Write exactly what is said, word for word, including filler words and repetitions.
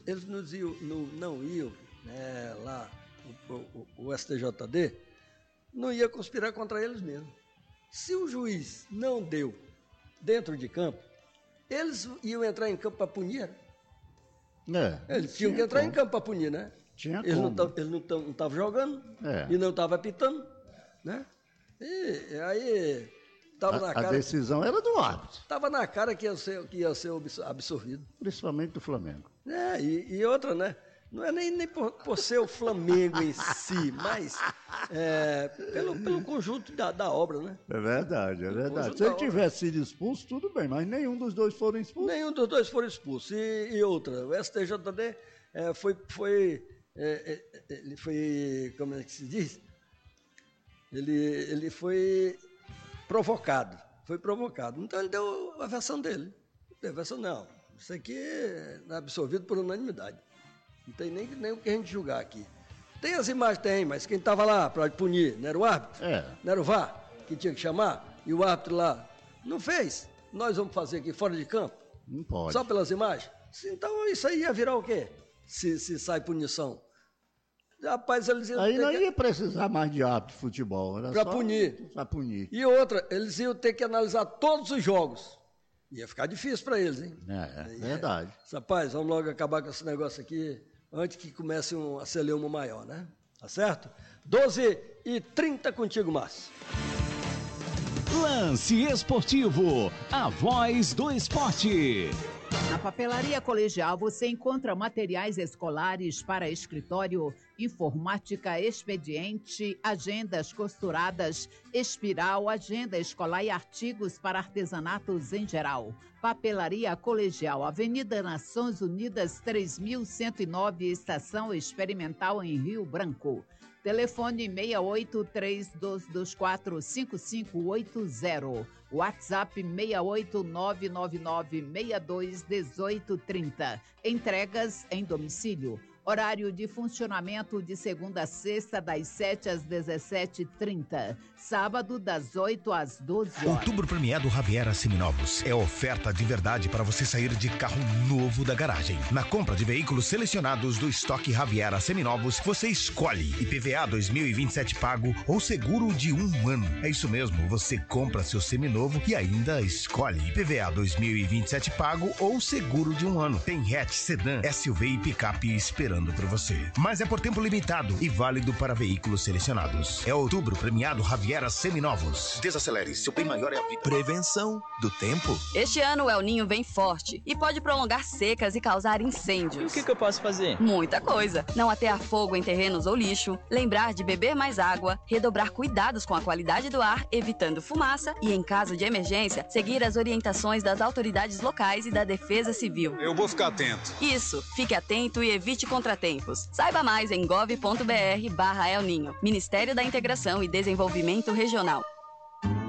eles nos iam, no, não iam, né, lá, o, o, o S T J D, não ia conspirar contra eles mesmo. Se o juiz não deu dentro de campo, eles iam entrar em campo para punir. É, eles tinham que entrar como. em campo para punir, né? Tinha eles como. não tavam, eles não estavam jogando é. e não estavam apitando, né? E, e aí tava a, na cara. A decisão era do árbitro. Tava na cara que ia ser, que ia ser absorvido. Principalmente do Flamengo. É, e, e outra, né? Não é nem, nem por, por ser o Flamengo em si, mas é, pelo, pelo conjunto da, da obra, né? É verdade, é verdade. Se ele tivesse sido expulso, tudo bem, mas nenhum dos dois foram expulsos. Nenhum dos dois foram expulsos. E, e outra, o S T J D é, foi, foi, é, ele foi, como é que se diz? Ele, ele foi provocado, foi provocado. Então ele deu a versão dele. A versão, não, isso aqui é absorvido por unanimidade. Não tem nem, nem o que a gente julgar aqui. Tem as imagens, tem, mas quem estava lá para punir, não era o árbitro? É. Não era o V A R que tinha que chamar? E o árbitro lá não fez? Nós vamos fazer aqui fora de campo? Não pode. Só pelas imagens? Então isso aí ia virar o quê? Se, se sai punição. Rapaz, eles iam aí não que... ia precisar mais de árbitro de futebol. Para punir. Para punir. E outra, eles iam ter que analisar todos os jogos. Ia ficar difícil para eles, hein? É, é verdade. É. Rapaz, vamos logo acabar com esse negócio aqui antes que comece um, a celeuma maior, né? Tá certo? doze e trinta contigo, Márcio. Lance Esportivo, a voz do esporte. Na Papelaria Colegial você encontra materiais escolares para escritório, informática, expediente, agendas costuradas, espiral, agenda escolar e artigos para artesanatos em geral. Papelaria Colegial, Avenida Nações Unidas três mil cento e nove, Estação Experimental em Rio Branco. Telefone seis oito três dois dois quatro cinco cinco oito zero. WhatsApp seis oito nove nove nove seis dois um oito três zero. Entregas em domicílio. Horário de funcionamento de segunda a sexta, das sete às dezessete e trinta. Sábado, das oito às doze horas. Outubro premiado Raviera Seminovos. É oferta de verdade para você sair de carro novo da garagem. Na compra de veículos selecionados do estoque Raviera Seminovos, você escolhe I P V A dois mil e vinte e sete pago ou seguro de um ano. É isso mesmo, você compra seu seminovo e ainda escolhe I P V A dois mil e vinte e sete pago ou seguro de um ano. Tem hatch, sedã, S U V e picape esperando por você. Mas é por tempo limitado e válido para veículos selecionados. É outubro premiado Raviera Seminovos. Desacelere, seu bem maior é a vida. Prevenção do tempo. Este ano o El Ninho vem forte e pode prolongar secas e causar incêndios. E o que, que eu posso fazer? Muita coisa. Não atear fogo em terrenos ou lixo, lembrar de beber mais água, redobrar cuidados com a qualidade do ar, evitando fumaça e, em caso de emergência, seguir as orientações das autoridades locais e da Defesa Civil. Eu vou ficar atento. Isso. Fique atento e evite contratempos. Saiba mais em gov ponto br barra El Ninho. Ministério da Integração e Desenvolvimento Regional.